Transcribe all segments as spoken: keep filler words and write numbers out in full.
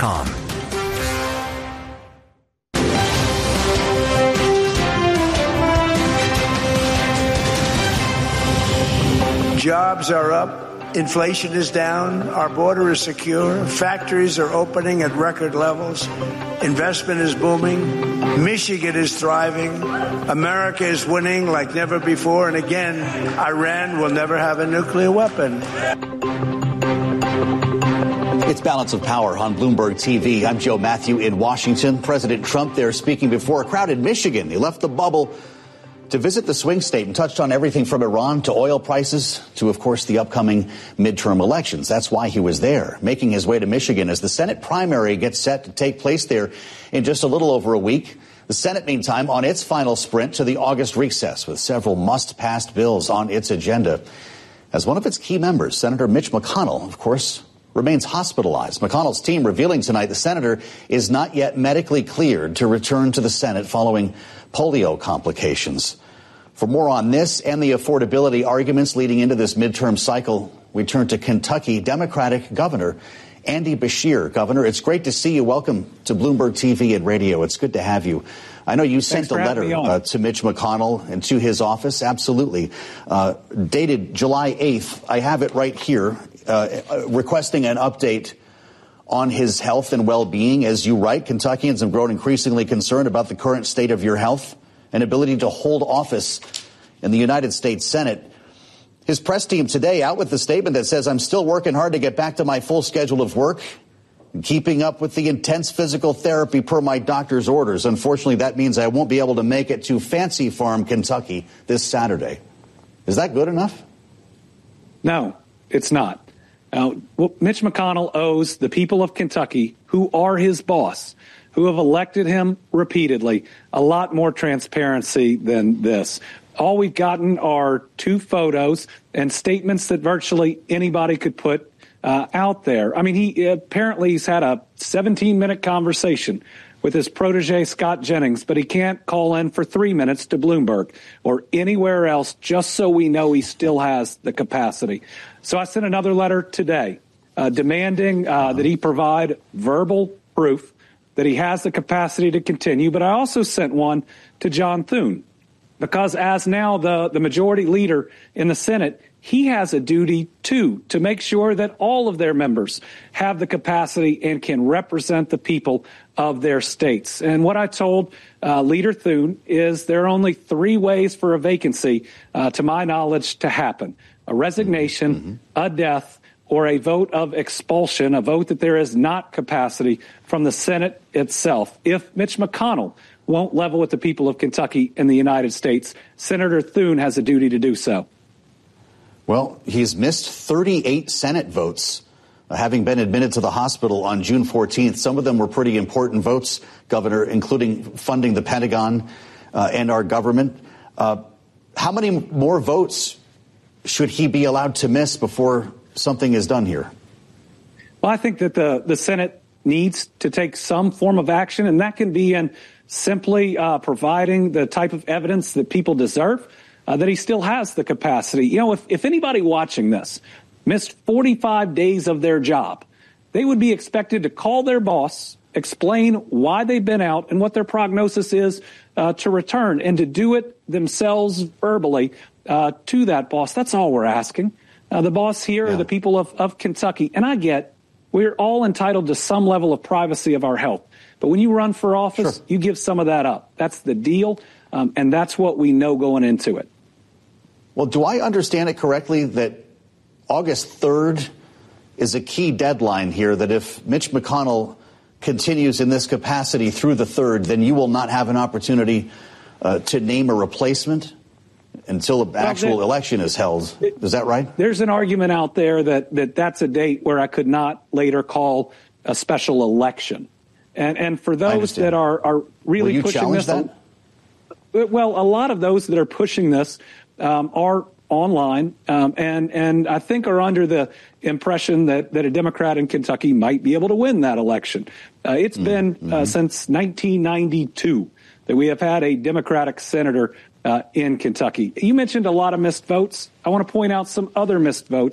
com. Jobs are up. Inflation is down. Our border is secure. Factories are opening at record levels. Investment is booming. Michigan is thriving. America is winning like never before. And again, Iran will never have a nuclear weapon. It's Balance of Power on Bloomberg T V. I'm Joe Matthew in Washington. President Trump there speaking before a crowd in Michigan. He left the bubble to visit the swing state and touched on everything from Iran to oil prices to, of course, the upcoming midterm elections. That's why he was there, making his way to Michigan as the Senate primary gets set to take place there in just a little over a week. The Senate, meantime, on its final sprint to the August recess with several must-pass bills on its agenda. As one of its key members, Senator Mitch McConnell, of course, remains hospitalized. McConnell's team revealing tonight the senator is not yet medically cleared to return to the Senate following polio complications. For more on this and the affordability arguments leading into this midterm cycle, we turn to Kentucky Democratic Governor Andy Beshear. Governor, it's great to see you. Welcome to Bloomberg T V and radio. It's good to have you. I know you sent a letter uh, to Mitch McConnell and to his office. Absolutely. Uh, dated July eighth. I have it right here, uh, requesting an update on his health and well-being. As you write, Kentuckians have grown increasingly concerned about the current state of your health and ability to hold office in the United States Senate. His press team today out with the statement that says, I'm still working hard to get back to my full schedule of work and keeping up with the intense physical therapy per my doctor's orders. Unfortunately, that means I won't be able to make it to Fancy Farm, Kentucky this Saturday. Is that good enough? No, it's not. Uh, well, Mitch McConnell owes the people of Kentucky, who are his boss, who have elected him repeatedly, a lot more transparency than this. All we've gotten are two photos and statements that virtually anybody could put uh, out there. I mean, he apparently he's had a seventeen-minute conversation with his protege, Scott Jennings, but he can't call in for three minutes to Bloomberg or anywhere else just so we know he still has the capacity. So I sent another letter today uh, demanding uh, that he provide verbal proof that he has the capacity to continue. But I also sent one to John Thune, because as now the, the majority leader in the Senate, he has a duty, too, to make sure that all of their members have the capacity and can represent the people of their states. And what I told uh, Leader Thune is there are only three ways for a vacancy, uh, to my knowledge, to happen: a resignation, mm-hmm. a death, or a vote of expulsion, a vote that there is not capacity from the Senate itself. If Mitch McConnell won't level with the people of Kentucky and the United States, Senator Thune has a duty to do so. Well, he's missed thirty-eight Senate votes, uh, having been admitted to the hospital on June fourteenth. Some of them were pretty important votes, Governor, including funding the Pentagon uh, and our government. Uh, how many more votes should he be allowed to miss before something is done here? Well, I think that the, the Senate needs to take some form of action, and that can be in simply uh, providing the type of evidence that people deserve, uh, that he still has the capacity. You know, if, if anybody watching this missed forty-five days of their job, they would be expected to call their boss, explain why they've been out and what their prognosis is uh, to return, and to do it themselves verbally uh, to that boss. That's all we're asking. Uh, the boss here yeah. are the people of, of Kentucky. And I get we're all entitled to some level of privacy of our health. But when you run for office, sure. you give some of that up. That's the deal. Um, and that's what we know going into it. Well, do I understand it correctly that August third is a key deadline here, that if Mitch McConnell continues in this capacity through the third, then you will not have an opportunity uh, to name a replacement until the actual well, there, election is held. Is that right? There's an argument out there that, that that's a date where I could not later call a special election. And and for those that are, are really Will you pushing challenge this, that? well, a lot of those that are pushing this um, are online um, and, and I think are under the impression that, that a Democrat in Kentucky might be able to win that election. Uh, it's mm-hmm. been uh, mm-hmm. since nineteen ninety-two that we have had a Democratic senator Uh, in Kentucky. You mentioned a lot of missed votes. I want to point out some other missed votes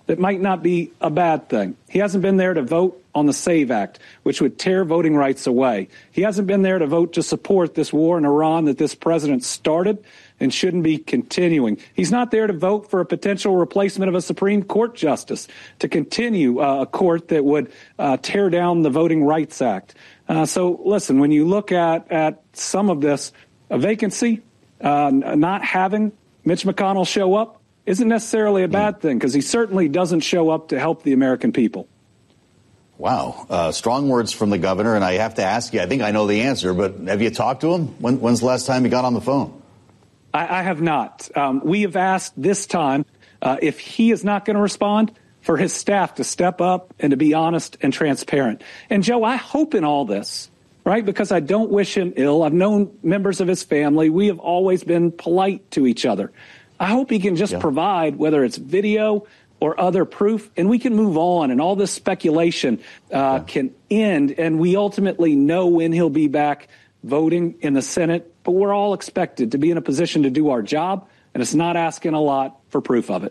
that might not be a bad thing. He hasn't been there to vote on the SAVE Act, which would tear voting rights away. He hasn't been there to vote to support this war in Iran that this president started and shouldn't be continuing. He's not there to vote for a potential replacement of a Supreme Court justice to continue uh, a court that would uh, tear down the Voting Rights Act. Uh, so, listen, when you look at, at some of this, a vacancy, uh, not having Mitch McConnell show up isn't necessarily a bad thing, because he certainly doesn't show up to help the American people. Wow. Uh, strong words from the governor. And I have to ask you, I think I know the answer, but have you talked to him? When, when's the last time he got on the phone? I, I have not. Um, we have asked this time uh, if he is not going to respond, for his staff to step up and to be honest and transparent. And, Joe, I hope in all this, right, because I don't wish him ill. I've known members of his family. We have always been polite to each other. I hope he can just yeah. provide, whether it's video or other proof, and we can move on, and all this speculation uh, yeah. can end, and we ultimately know when he'll be back voting in the Senate. But we're all expected to be in a position to do our job, and it's not asking a lot for proof of it.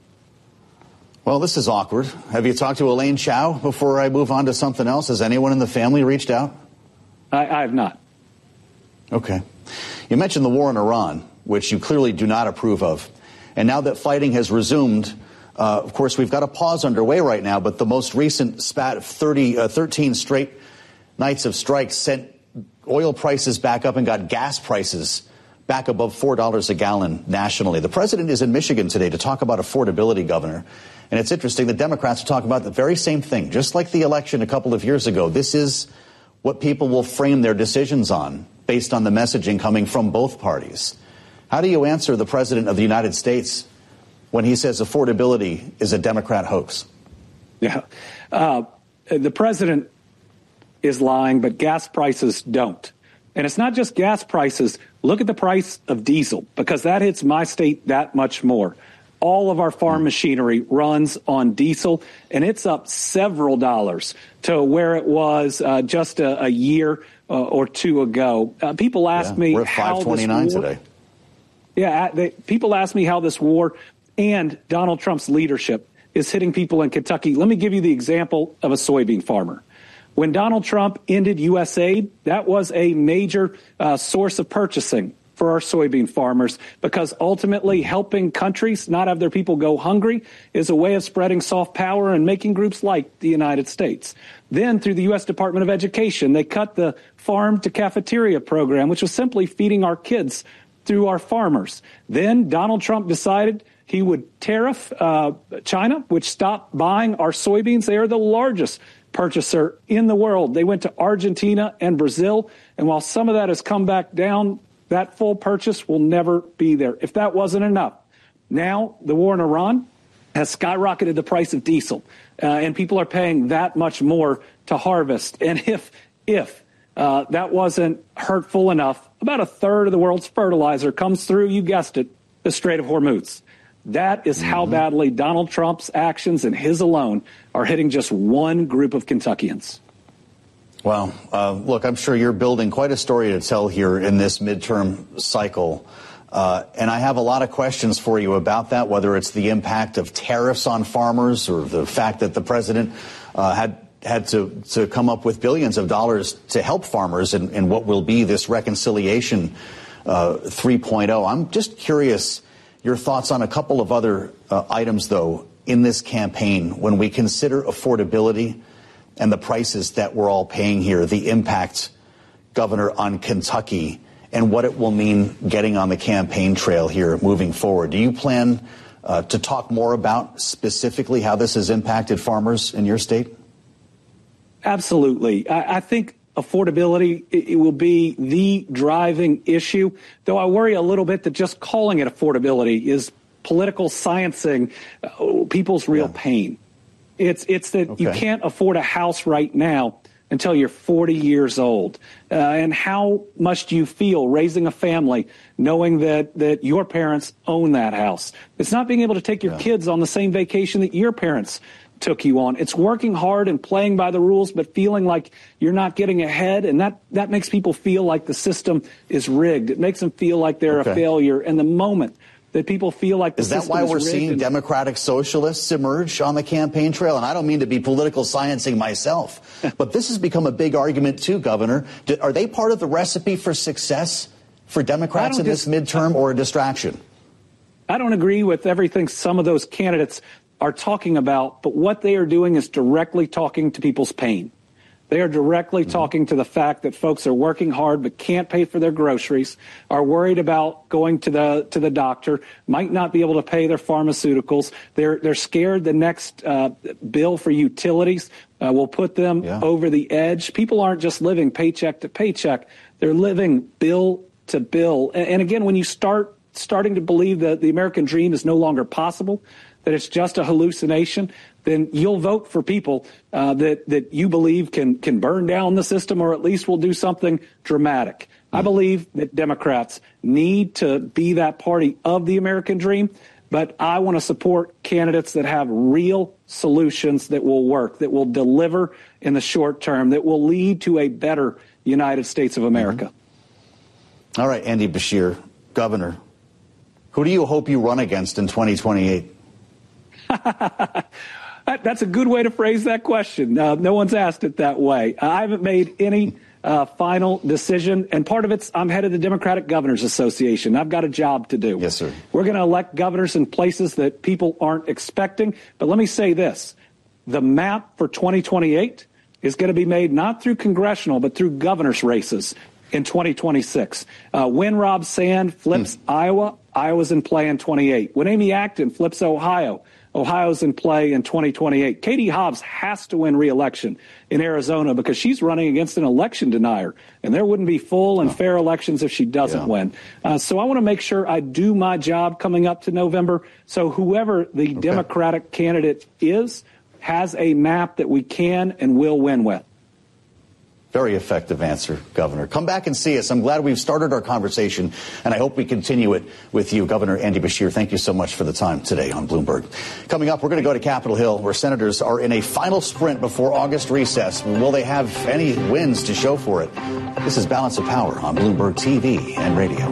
Well, this is awkward. Have you talked to Elaine Chao before I move on to something else? Has anyone in the family reached out? I, I have not. Okay. You mentioned the war in Iran, which you clearly do not approve of. And now that fighting has resumed, uh, of course, we've got a pause underway right now, but the most recent spat of thirty, uh, thirteen straight nights of strikes sent oil prices back up and got gas prices back above four dollars a gallon nationally. The president is in Michigan today to talk about affordability, Governor. And it's interesting, the Democrats are talking about the very same thing, just like the election a couple of years ago. This is what people will frame their decisions on based on the messaging coming from both parties. How do you answer the president of the United States when he says affordability is a Democrat hoax? Yeah, uh, the president is lying, but gas prices don't. And it's not just gas prices. Look at the price of diesel, because that hits my state that much more. All of our farm machinery runs on diesel, and it's up several dollars to where it was uh, just a, a year uh, or two ago. Uh, people ask yeah, me we're at how five twenty-nine this war, today. Yeah, they, people ask me how this war and Donald Trump's leadership is hitting people in Kentucky. Let me give you the example of a soybean farmer. When Donald Trump ended U S aid, that was a major uh, source of purchasing for our soybean farmers, because ultimately helping countries not have their people go hungry is a way of spreading soft power and making groups like the United States. Then through the U S Department of Education, they cut the farm to cafeteria program, which was simply feeding our kids through our farmers. Then Donald Trump decided he would tariff uh, China, which stopped buying our soybeans. They are the largest purchaser in the world. They went to Argentina and Brazil. And while some of that has come back down, that full purchase will never be there. If that wasn't enough, now the war in Iran has skyrocketed the price of diesel, uh, and people are paying that much more to harvest. And if if uh, that wasn't hurtful enough, about a third of the world's fertilizer comes through, you guessed it, the Strait of Hormuz. That is how mm-hmm. badly Donald Trump's actions and his alone are hitting just one group of Kentuckians. Well, uh, look, I'm sure you're building quite a story to tell here in this midterm cycle. Uh, and I have a lot of questions for you about that, whether it's the impact of tariffs on farmers or the fact that the president uh, had had to, to come up with billions of dollars to help farmers in, in what will be this reconciliation uh, three point oh. I'm just curious your thoughts on a couple of other uh, items, though, in this campaign when we consider affordability and the prices that we're all paying here, the impact, Governor, on Kentucky and what it will mean getting on the campaign trail here moving forward. Do you plan uh, to talk more about specifically how this has impacted farmers in your state? Absolutely. I, I think affordability it, it will be the driving issue, though I worry a little bit that just calling it affordability is political sciencing uh, people's real yeah. pain. It's it's that okay. you can't afford a house right now until you're forty years old. Uh, and how much do you feel raising a family knowing that, that your parents own that house? It's not being able to take your yeah. kids on the same vacation that your parents took you on. It's working hard and playing by the rules, but feeling like you're not getting ahead. And that, that makes people feel like the system is rigged. It makes them feel like they're okay. a failure. And the moment that people feel like the Is that system why is we're rigged seeing and- Democratic socialists emerge on the campaign trail? And I don't mean to be political sciencing myself, but this has become a big argument too, Governor. Do, are they part of the recipe for success for Democrats in this midterm, or a distraction? I don't agree with everything some of those candidates are talking about, but what they are doing is directly talking to people's pain. They are directly talking to the fact that folks are working hard but can't pay for their groceries, are worried about going to the to the doctor, might not be able to pay their pharmaceuticals. They're they're scared the next uh, bill for utilities uh, will put them yeah. over the edge. People aren't just living paycheck to paycheck; they're living bill to bill. And, and again, when you start starting to believe that the American dream is no longer possible, that it's just a hallucination, then you'll vote for people uh, that that you believe can can burn down the system, or at least will do something dramatic. Mm. I believe that Democrats need to be that party of the American dream, but I want to support candidates that have real solutions that will work, that will deliver in the short term, that will lead to a better United States of America. Mm-hmm. All right, Andy Beshear, Governor, who do you hope you run against in twenty twenty-eight? That's a good way to phrase that question. Uh, no one's asked it that way. I haven't made any uh, final decision, and part of it's I'm head of the Democratic Governors Association. I've got a job to do. Yes, sir. We're going to elect governors in places that people aren't expecting. But let me say this. The map for twenty twenty-eight is going to be made not through congressional, but through governor's races in twenty twenty-six. Uh, when Rob Sand flips hmm. Iowa, Iowa's in play in twenty-eight. When Amy Acton flips Ohio, Ohio's in play in twenty twenty-eight. Katie Hobbs has to win re-election in Arizona because she's running against an election denier, and there wouldn't be full and fair elections if she doesn't yeah. win. Uh, so I want to make sure I do my job coming up to November. So whoever the okay. Democratic candidate is has a map that we can and will win with. Very effective answer, Governor. Come back and see us. I'm glad we've started our conversation, and I hope we continue it with you, Governor Andy Beshear. Thank you so much for the time today on Bloomberg. Coming up, we're going to go to Capitol Hill, where senators are in a final sprint before August recess. Will they have any wins to show for it? This is Balance of Power on Bloomberg T V and radio.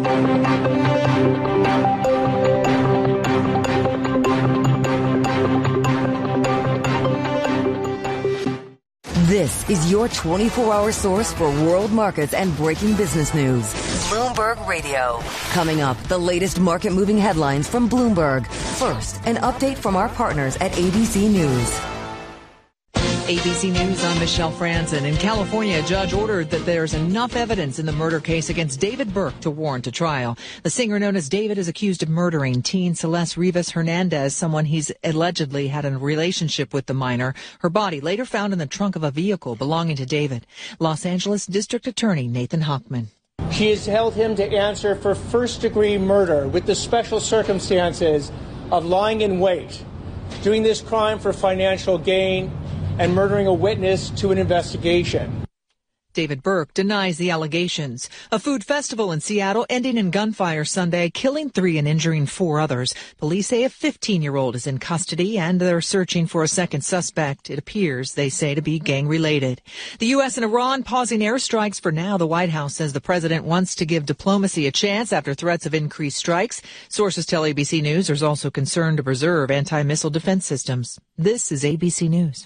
This is your twenty-four hour source for world markets and breaking business news. Bloomberg Radio. Coming up, the latest market-moving headlines from Bloomberg. First, an update from our partners at A B C News. A B C News, I'm Michelle Franzen. In California, a judge ordered that there's enough evidence in the murder case against David Burke to warrant a trial. The singer known as David is accused of murdering teen Celeste Rivas Hernandez, someone he's allegedly had a relationship with the minor. Her body later found in the trunk of a vehicle belonging to David. Los Angeles District Attorney Nathan Hochman. She has held him to answer for first-degree murder with the special circumstances of lying in wait, doing this crime for financial gain, and murdering a witness to an investigation. David Burke denies the allegations. A food festival in Seattle ending in gunfire Sunday, killing three and injuring four others. Police say a fifteen-year-old is in custody, and they're searching for a second suspect. It appears, they say, to be gang-related. The U S and Iran pausing airstrikes for now. The White House says the president wants to give diplomacy a chance after threats of increased strikes. Sources tell A B C News there's also concern to preserve anti-missile defense systems. This is A B C News.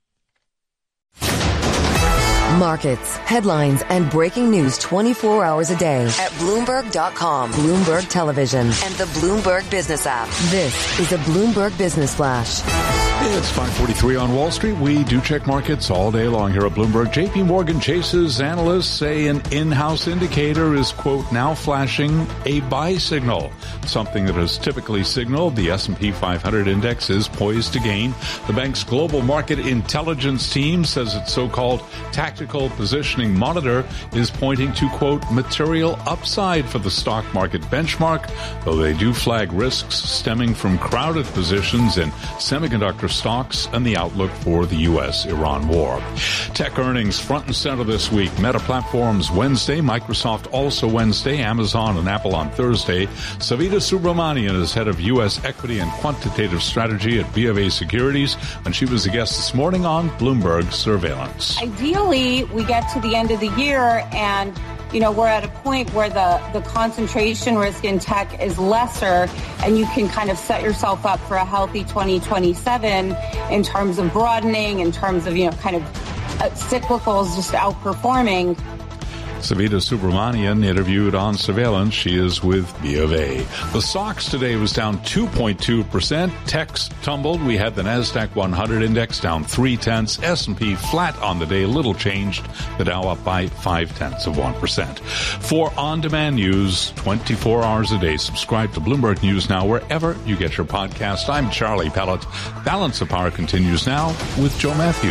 Markets, headlines, and breaking news twenty-four hours a day at Bloomberg dot com, Bloomberg Television, and the Bloomberg Business app. This is a Bloomberg Business Flash. It's five forty-three on Wall Street. We do check markets all day long here at Bloomberg. J P Morgan Chase's analysts say an in-house indicator is, quote, now flashing a buy signal, something that has typically signaled the S and P five hundred index is poised to gain. The bank's global market intelligence team says its so-called tactical positioning monitor is pointing to, quote, material upside for the stock market benchmark, though they do flag risks stemming from crowded positions in semiconductor stocks and the outlook for the U S Iran war. Tech earnings front and center this week. Meta Platforms Wednesday, Microsoft also Wednesday, Amazon and Apple on Thursday. Savita Subramanian is head of U S equity and quantitative strategy at B of A Securities, and she was a guest this morning on Bloomberg Surveillance. Ideally, we get to the end of the year and you know, we're at a point where the, the concentration risk in tech is lesser, and you can kind of set yourself up for a healthy twenty twenty-seven in terms of broadening, in terms of, you know, kind of uh, cyclicals just outperforming. Savita Subramanian interviewed on Surveillance. She is with B of A. The S O X today was down two point two percent. Techs tumbled. We had the NASDAQ one hundred index down three tenths. S and P flat on the day, little changed. The Dow up by five tenths of one percent. For on-demand news, twenty-four hours a day, subscribe to Bloomberg News Now wherever you get your podcast. I'm Charlie Pellet. Balance of Power continues now with Joe Matthew.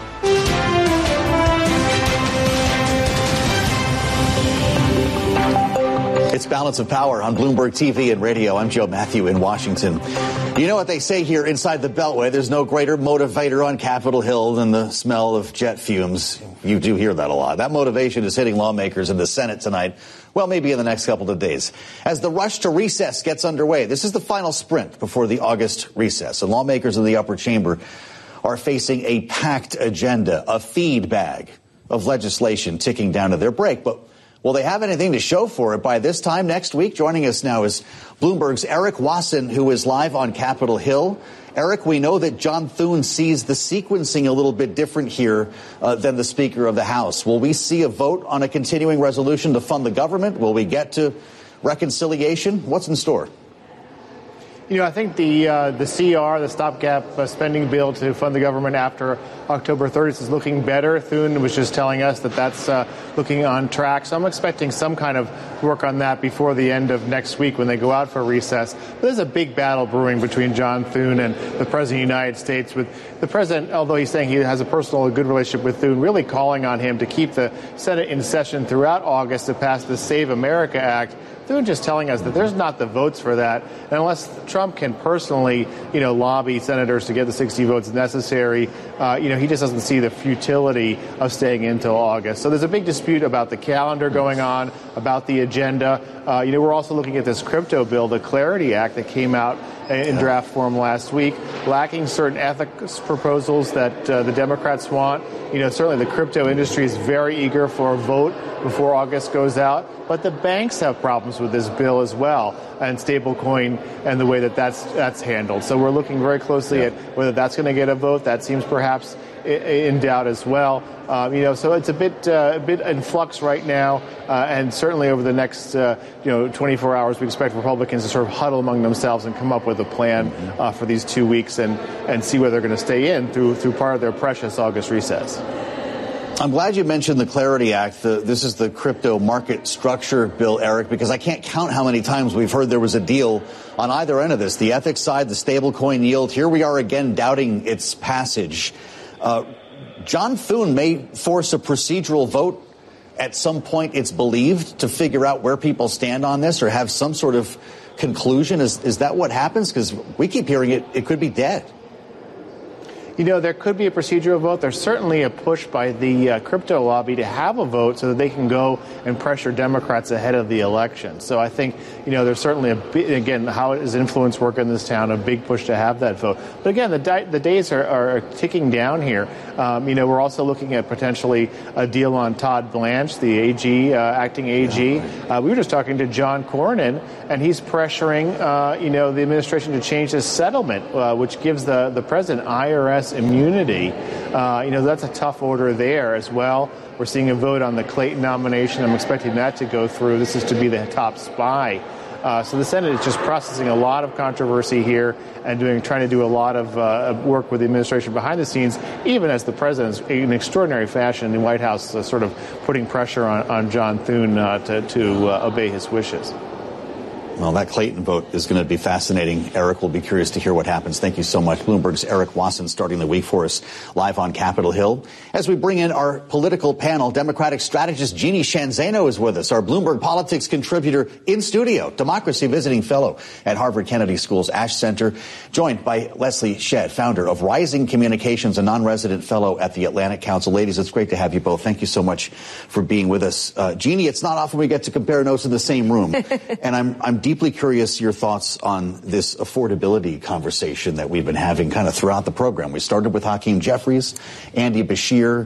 It's Balance of Power on Bloomberg T V and radio. I'm Joe Matthew in Washington. You know what they say here inside the Beltway? There's no greater motivator on Capitol Hill than the smell of jet fumes. You do hear that a lot. That motivation is hitting lawmakers in the Senate tonight. Well, maybe in the next couple of days. As the rush to recess gets underway, this is the final sprint before the August recess. And lawmakers in the upper chamber are facing a packed agenda, a feed bag of legislation ticking down to their break. But will they have anything to show for it by this time next week? Joining us now is Bloomberg's Eric Wasson, who is live on Capitol Hill. Eric, we know that John Thune sees the sequencing a little bit different here uh, than the Speaker of the House. Will we see a vote on a continuing resolution to fund the government? Will we get to reconciliation? What's in store? You know, I think the uh, the C R, the stopgap uh, spending bill to fund the government after October thirtieth is looking better. Thune was just telling us that that's uh, looking on track. So I'm expecting some kind of work on that before the end of next week when they go out for recess. But there's a big battle brewing between John Thune and the President of the United States, with the President, although he's saying he has a personal good relationship with Thune, really calling on him to keep the Senate in session throughout August to pass the Save America Act. Thune just telling us that there's not the votes for that. And unless Trump can personally, you know, lobby senators to get the sixty votes necessary, uh, you know, he just doesn't see the futility of staying until August. So there's a big dispute about the calendar going on, about the agenda. Uh, you know, we're also looking at this crypto bill, the Clarity Act that came out in draft form last week, lacking certain ethics proposals that uh, the Democrats want. You know, certainly the crypto industry is very eager for a vote before August goes out. But the banks have problems with this bill as well, and stablecoin and the way that that's, that's handled. So we're looking very closely yeah. at whether that's going to get a vote. That seems perhaps in doubt as well. Um, you know, so it's a bit uh, a bit in flux right now, uh, and certainly over the next uh, you know twenty-four hours, we expect Republicans to sort of huddle among themselves and come up with a plan uh, for these two weeks and and see where they're going to stay in through through part of their precious August recess. I'm glad you mentioned the Clarity Act. The, this is the crypto market structure bill, Eric, because I can't count how many times we've heard there was a deal on either end of this. The ethics side, the stablecoin yield. Here we are again doubting its passage. Uh, John Thune may force a procedural vote at some point, it's believed, to figure out where people stand on this or have some sort of conclusion. Is, is that what happens? Because we keep hearing it, it could be dead. You know, there could be a procedural vote. There's certainly a push by the uh, crypto lobby to have a vote so that they can go and pressure Democrats ahead of the election. So I think, you know, there's certainly a big, again, how does influence work in this town, a big push to have that vote. But again, the, di- the days are, are ticking down here. Um, you know, we're also looking at potentially a deal on Todd Blanche, the A G, uh, acting A G. Uh, we were just talking to John Cornyn, and he's pressuring, uh, you know, the administration to change this settlement, uh, which gives the, the president I R S immunity. Uh, you know, that's a tough order there as well. We're seeing a vote on the Clayton nomination. I'm expecting that to go through. This is to be the top spy. Uh, so the Senate is just processing a lot of controversy here and doing, trying to do a lot of uh, work with the administration behind the scenes, even as the president's in extraordinary fashion in the White House uh, sort of putting pressure on, on John Thune uh, to, to uh, obey his wishes. Well, that Clayton vote is going to be fascinating. Eric will be curious to hear what happens. Thank you so much. Bloomberg's Eric Wasson starting the week for us live on Capitol Hill. As we bring in our political panel, Democratic strategist Jeannie Sheehan Zaino is with us, our Bloomberg Politics contributor in studio, Democracy Visiting Fellow at Harvard Kennedy School's Ash Center, joined by Leslie Shedd, founder of Rising Communications, a non-resident fellow at the Atlantic Council. Ladies, it's great to have you both. Thank you so much for being with us. Uh, Jeannie, it's not often we get to compare notes in the same room, and I'm, I'm deeply curious your thoughts on this affordability conversation that we've been having kind of throughout the program. We started with Hakeem Jeffries, Andy Beshear, uh,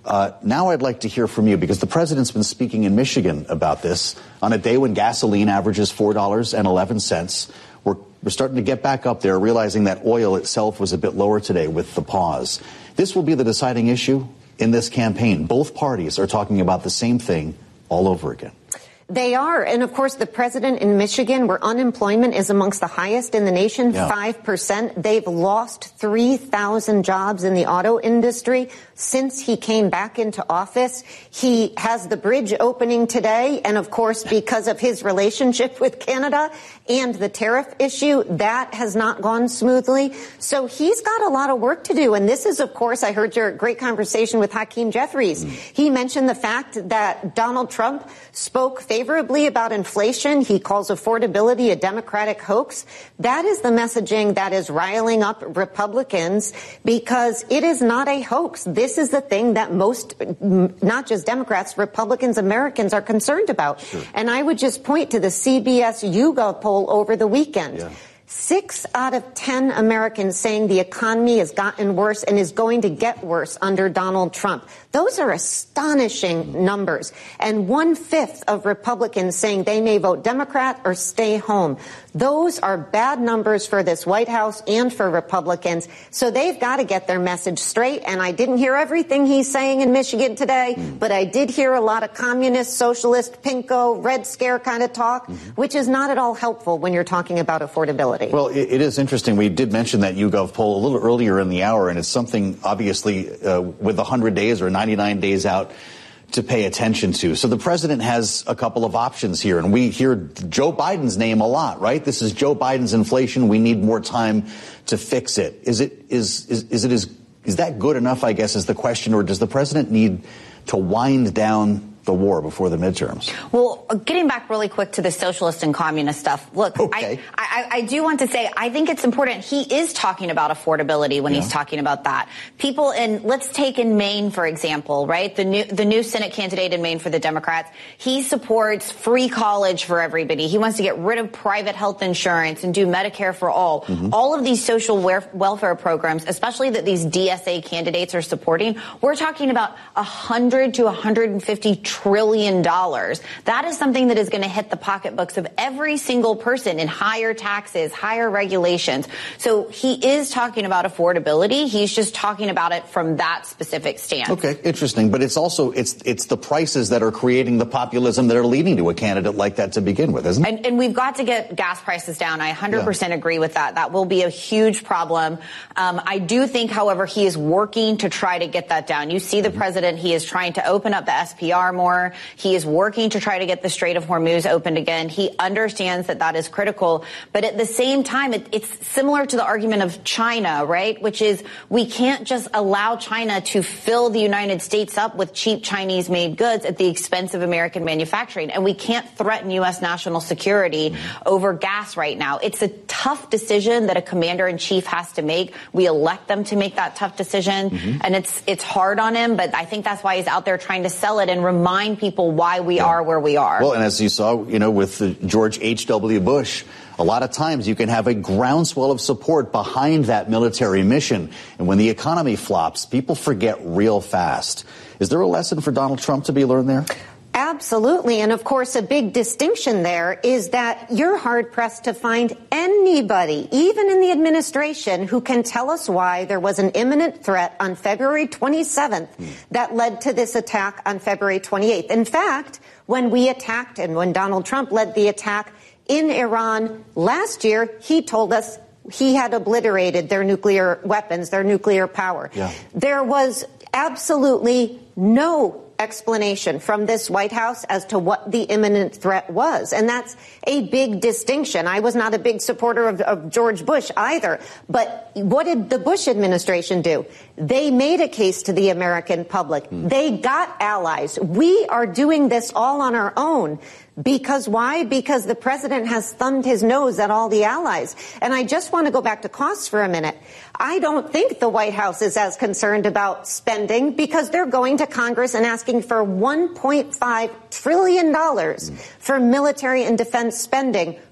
Uh, now I'd like to hear from you, because the president's been speaking in Michigan about this on a day when gasoline averages four dollars and eleven cents. We're, we're starting to get back up there, realizing that oil itself was a bit lower today with the pause. This will be the deciding issue in this campaign. Both parties are talking about the same thing all over again. They are. And of course, the president in Michigan, where unemployment is amongst the highest in the nation, yeah. five percent. They've lost three thousand jobs in the auto industry since he came back into office. He has the bridge opening today. And of course, because of his relationship with Canada and the tariff issue, that has not gone smoothly. So he's got a lot of work to do. And this is, of course, I heard your great conversation with Hakeem Jeffries. Mm. He mentioned the fact that Donald Trump spoke favorably about inflation. He calls affordability a Democratic hoax. That is the messaging that is riling up Republicans, because it is not a hoax. This is the thing that most, not just Democrats, Republicans, Americans are concerned about. Sure. And I would just point to the C B S YouGov poll over the weekend. Yeah. Six out of ten Americans saying the economy has gotten worse and is going to get worse under Donald Trump. Those are astonishing numbers. And one-fifth of Republicans saying they may vote Democrat or stay home. Those are bad numbers for this White House and for Republicans. So they've got to get their message straight. And I didn't hear everything he's saying in Michigan today, mm-hmm. but I did hear a lot of communist, socialist, pinko, Red Scare kind of talk, mm-hmm. which is not at all helpful when you're talking about affordability. Well, it, it is interesting. We did mention that YouGov poll a little earlier in the hour, and it's something, obviously, uh, with one hundred days or ninety-nine days out to pay attention to. So the president has a couple of options here, and we hear Joe Biden's name a lot, right? This is Joe Biden's inflation. We need more time to fix it. Is it is is, is it is is that good enough, I guess, is the question, or does the president need to wind down the war before the midterms? Well, getting back really quick to the socialist and communist stuff. Look, okay. I, I, I do want to say, I think it's important. He is talking about affordability when yeah. he's talking about that. People in, let's take in Maine, for example, right? The new, the new Senate candidate in Maine for the Democrats. He supports free college for everybody. He wants to get rid of private health insurance and do Medicare for all. Mm-hmm. All of these social welfare programs, especially that these D S A candidates are supporting, we're talking about one hundred to one hundred fifty trillion dollars. That is something that is going to hit the pocketbooks of every single person in higher taxes, higher regulations. So he is talking about affordability. He's just talking about it from that specific stance. Okay, interesting. But it's also, it's it's the prices that are creating the populism that are leading to a candidate like that to begin with, isn't it? And, and we've got to get gas prices down. I one hundred percent yeah. agree with that. That will be a huge problem. Um, I do think, however, he is working to try to get that down. You see the mm-hmm. president, he is trying to open up the S P R more. He is working to try to get the Strait of Hormuz opened again. He understands that that is critical. But at the same time, it, it's similar to the argument of China, right? Which is we can't just allow China to fill the United States up with cheap Chinese-made goods at the expense of American manufacturing. And we can't threaten U S national security over gas right now. It's a tough decision that a commander-in-chief has to make. We elect them to make that tough decision. Mm-hmm. And it's it's hard on him, but I think that's why he's out there trying to sell it and remind people why we yeah. are where we are. Well, and as you saw, you know, with the George H W. Bush, a lot of times you can have a groundswell of support behind that military mission. And when the economy flops, people forget real fast. Is there a lesson for Donald Trump to be learned there? Absolutely. And of course, a big distinction there is that you're hard pressed to find anybody, even in the administration, who can tell us why there was an imminent threat on February twenty-seventh mm. that led to this attack on February twenty-eighth. In fact, when we attacked and when Donald Trump led the attack in Iran last year, he told us he had obliterated their nuclear weapons, their nuclear power. Yeah. There was absolutely no explanation from this White House as to what the imminent threat was. And that's a big distinction. I was not a big supporter of, of George Bush either. But what did the Bush administration do? They made a case to the American public. Mm. They got allies. We are doing this all on our own. Because why? Because the president has thumbed his nose at all the allies. And I just want to go back to costs for a minute. I don't think the White House is as concerned about spending because they're going to Congress and asking for one point five trillion dollars for military and defense spending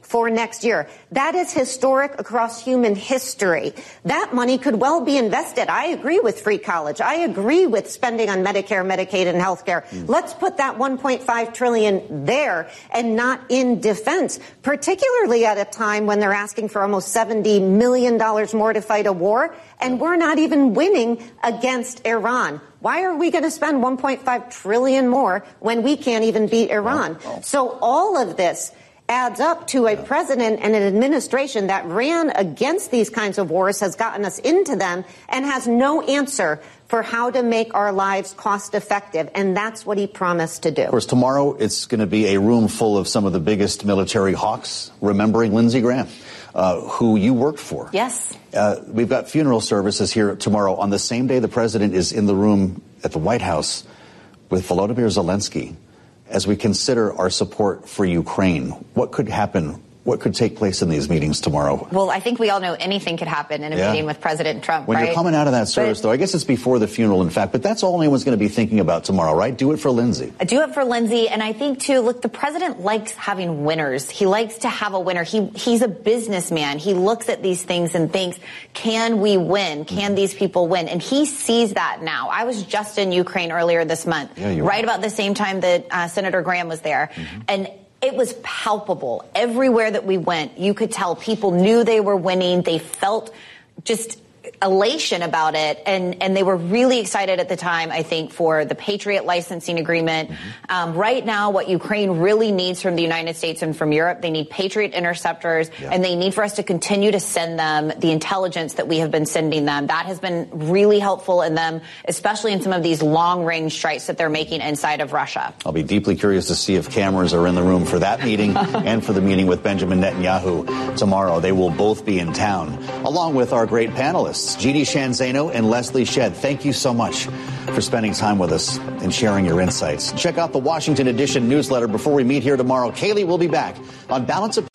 for next year. That is historic across human history. That money could well be invested. I agree with free college. I agree with spending on Medicare, Medicaid, and health care. Mm. Let's put that one point five trillion dollars there and not in defense, particularly at a time when they're asking for almost seventy million dollars more to fight a war, and we're not even winning against Iran. Why are we going to spend one point five trillion dollars more when we can't even beat Iran? Oh, oh. So all of this adds up to a president and an administration that ran against these kinds of wars, has gotten us into them, and has no answer for how to make our lives cost effective. And that's what he promised to do. Of course, tomorrow it's going to be a room full of some of the biggest military hawks, remembering Lindsey Graham, uh, who you worked for. Yes. Uh, we've got funeral services here tomorrow on the same day the president is in the room at the White House with Volodymyr Zelensky. As we consider our support for Ukraine, what could happen? What could take place in these meetings tomorrow? Well, I think we all know anything could happen in a yeah. meeting with President Trump, when right? When you're coming out of that service, but, though, I guess it's before the funeral, in fact, but that's all anyone's going to be thinking about tomorrow, right? Do it for Lindsey. Do it for Lindsey. And I think, too, look, the president likes having winners. He likes to have a winner. He He's a businessman. He looks at these things and thinks, can we win? Can these people win? And he sees that now. I was just in Ukraine earlier this month, yeah, you right were. about the same time that uh, Senator Graham was there. Mm-hmm. And it was palpable. Everywhere that we went, you could tell people knew they were winning. They felt just elation about it, and and they were really excited at the time, I think, for the Patriot licensing agreement. Mm-hmm. Um, right now, what Ukraine really needs from the United States and from Europe, they need Patriot interceptors, yeah. and they need for us to continue to send them the intelligence that we have been sending them. That has been really helpful in them, especially in some of these long-range strikes that they're making inside of Russia. I'll be deeply curious to see if cameras are in the room for that meeting and for the meeting with Benjamin Netanyahu tomorrow. They will both be in town, along with our great panelists, Jeannie Sheehan Zaino and Leslie Shedd. Thank you so much for spending time with us and sharing your insights. Check out the Washington Edition newsletter before we meet here tomorrow. Kayleigh will be back on Balance of